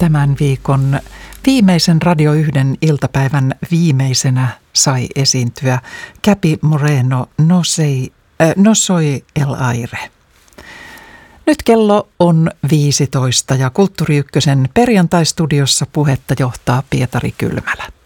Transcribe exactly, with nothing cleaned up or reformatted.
tämän viikon viimeisen Radio yhden iltapäivän viimeisenä sai esiintyä Capi Moreno, No, sei, äh, no soy el aire. Nyt kello on viisitoista ja Kulttuuri Ykkösen perjantaistudiossa puhetta johtaa Pietari Kylmälä.